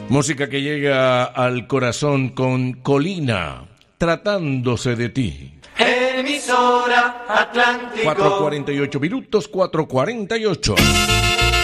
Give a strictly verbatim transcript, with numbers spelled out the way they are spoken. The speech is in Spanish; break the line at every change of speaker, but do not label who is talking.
Música que llega al corazón con Colina, tratándose de ti.
Emisora Atlántico.
cuatro cuarenta y ocho minutos, cuatro cuarenta y ocho.